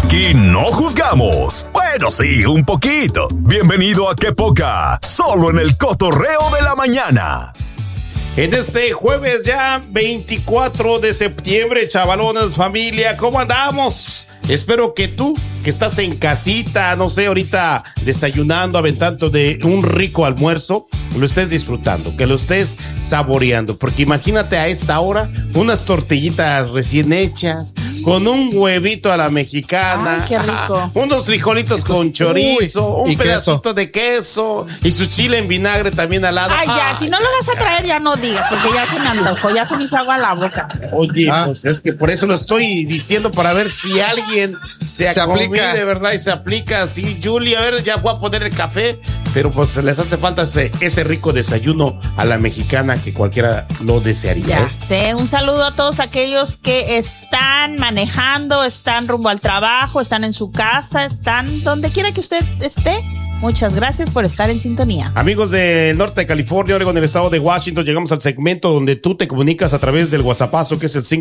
Aquí no juzgamos. Bueno, sí, un poquito. Bienvenido a Qué Poca, solo en el cotorreo de la mañana. En este jueves ya 24 de septiembre, chavalones, familia, ¿cómo andamos? Espero que tú, que estás en casita, no sé, ahorita desayunando, aventando de un rico almuerzo, lo estés disfrutando, que lo estés saboreando, porque imagínate a esta hora unas tortillitas recién hechas, con un huevito a la mexicana. Ay, qué rico. Unos frijolitos con chorizo, un pedacito queso de queso y su chile en vinagre también al lado. Ay, ya, si no lo vas a traer, ya no digas, porque ya se me antojó, ya se me hizo agua a la boca. Oye, pues es que por eso lo estoy diciendo, para ver si alguien se aplica de verdad y se aplica. Sí, Julie, a ver, ya voy a poner el café, pero pues les hace falta ese rico desayuno a la mexicana que cualquiera lo desearía. Ya sé, un saludo a todos aquellos que están manejando, están rumbo al trabajo, están en su casa, están donde quiera que usted esté. Muchas gracias por estar en sintonía. Amigos del norte de California, Oregon, el estado de Washington, llegamos al segmento donde tú te comunicas a través del WhatsAppazo, que es el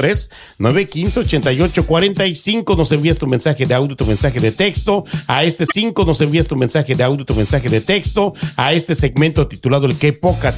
503-915-8845. Nos envías tu mensaje de audio, tu mensaje de texto. A este 5 nos envías tu mensaje de audio, tu mensaje de texto. A este segmento titulado El Qué Poca,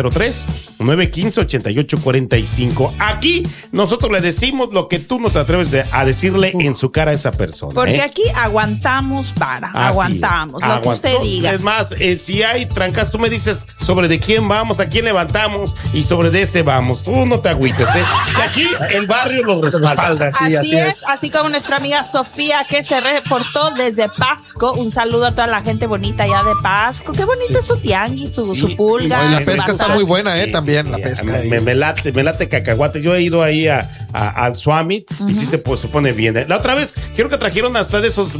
503-915-8845. Aquí nosotros le decimos lo que tú no te atreves a decirle en su cara a esa persona. Porque aquí aguantamos aguantamos. Lo que usted diga. Es más, si hay trancas, tú me dices sobre de quién vamos, a quién levantamos y sobre de ese vamos. Tú no te agüites, ¿eh? Y aquí el barrio lo respalda. Sí, así es. Así como nuestra amiga Sofía, que se reportó desde Pasco. Un saludo a toda la gente bonita allá de Pasco. Qué bonito es su tianguis, su pulga. Y la pesca está muy buena, también la pesca. Me late cacahuate. Yo he ido ahí al Swami y sí se pone bien. La otra vez, creo que trajeron hasta de esos